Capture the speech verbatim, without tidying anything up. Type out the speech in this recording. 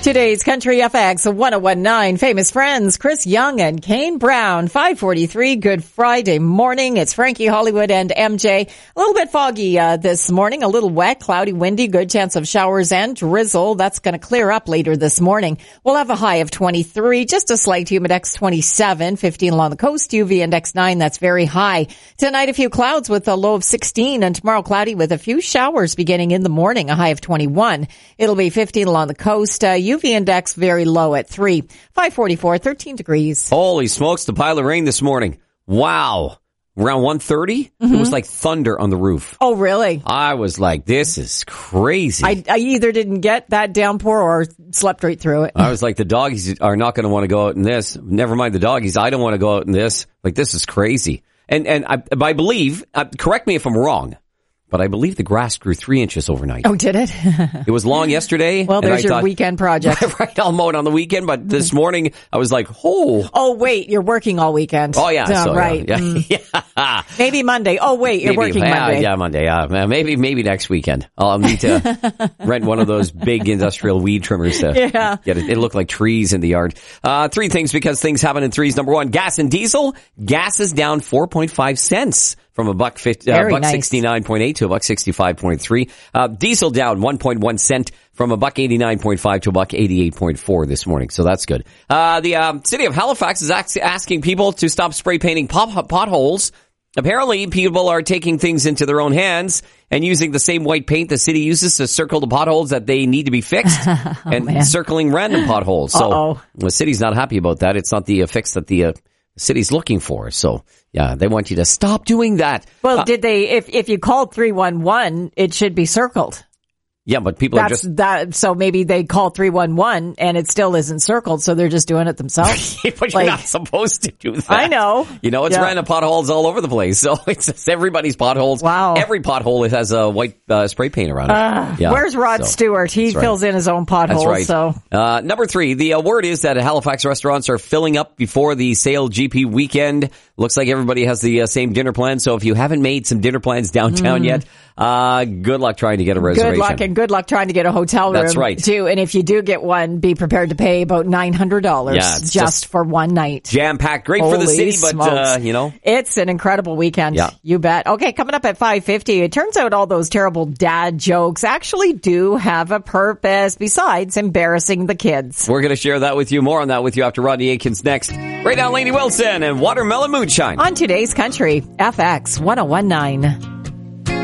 Today's Country F X one oh one point nine Famous Friends, Chris Young and Kane Brown. five forty-three, Good Friday morning. It's Frankie Hollywood and M J. A little bit foggy uh, this morning, a little wet, cloudy, windy, good chance of showers and drizzle. That's going to clear up later this morning. We'll have a high of twenty-three, just a slight humidex twenty-seven, fifteen along the coast, U V index nine, that's very high. Tonight a few clouds with a low of sixteen, and tomorrow cloudy with a few showers beginning in the morning, a high of twenty-one. It'll be fifteen along the coast, uh, U V index very low at three. five forty-four, thirteen degrees. Holy smokes, the pile of rain this morning. Wow. Around one thirty, mm-hmm. It was like thunder on the roof. Oh, really? I was like, this is crazy. I, I either didn't get that downpour or slept right through it. I was like, the doggies are not going to want to go out in this. Never mind the doggies. I don't want to go out in this. Like, this is crazy. And and I, I believe, uh, correct me if I'm wrong, but I believe the grass grew three inches overnight. Oh, did it? It was long yesterday. Well, there's your thought, weekend project. Right, right, I'll mow it on the weekend, but this morning I was like, oh. Oh, wait, you're working all weekend. Oh, yeah. Oh, so, right. Yeah, mm. yeah. Maybe Monday. Oh, wait, you're maybe, working yeah, Monday. Yeah, Monday. Yeah. Maybe maybe next weekend. I'll need to rent one of those big industrial weed trimmers to yeah. get it. It looked like trees in the yard. Uh, three things because things happen in threes. Number one, gas and diesel. Gas is down four point five cents. From a buck fifty, uh, buck nice. sixty-nine point eight to a buck sixty-five point three. Uh, diesel down one point one cent from a buck eighty-nine point five to a buck eighty-eight point four this morning. So that's good. Uh, the, um, city of Halifax is ax- asking people to stop spray painting pop- potholes. Apparently people are taking things into their own hands and using the same white paint the city uses to circle the potholes that they need to be fixed oh, and man. circling random potholes. So Uh-oh. the city's not happy about that. It's not the uh, fix that the, uh, the city's looking for. So, yeah, they want you to stop doing that. Well, uh, did they, if, if you called three one one, it should be circled. Yeah, but people That's, are just... that. So maybe they call three one one and it still isn't circled, so they're just doing it themselves. But like, you're not supposed to do that. I know. You know, it's yeah. random potholes all over the place. So it's just everybody's potholes. Wow. Every pothole has a white uh, spray paint around it. Uh, yeah. Where's Rod so, Stewart? He fills right. in his own potholes. That's right. So. Uh, number three, the uh, word is that Halifax restaurants are filling up before the Sale G P weekend. Looks like everybody has the uh, same dinner plan. So if you haven't made some dinner plans downtown mm. yet, uh, good luck trying to get a reservation. Good luck and good luck trying to get a hotel room. That's right. Too. And if you do get one, be prepared to pay about nine hundred dollars yeah, just, just for one night. Jam-packed. Great Holy for the city, but, uh, you know. It's an incredible weekend. Yeah. You bet. Okay, coming up at five fifty, it turns out all those terrible dad jokes actually do have a purpose besides embarrassing the kids. We're going to share that with you. More on that with you after Rodney Aikens next. Right now, Lainey Wilson and Watermelon Moonshine. On today's Country, F X one oh one point nine.